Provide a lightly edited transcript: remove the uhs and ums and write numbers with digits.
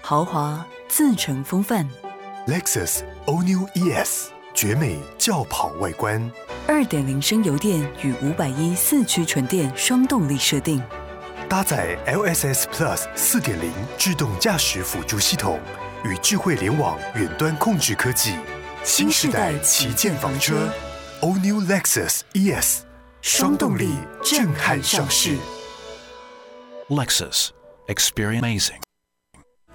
豪华自成风范。 Lexus All New ES 绝美轿跑外观 ，2.0升油电与510四驱纯电双动力设定， 搭载 LSS Plus 4.0自动驾驶辅助系统与智慧联网远端控制科技，新时代旗舰房车 All New Lexus ES 双动力震撼上市。 Lexus, experience amazing.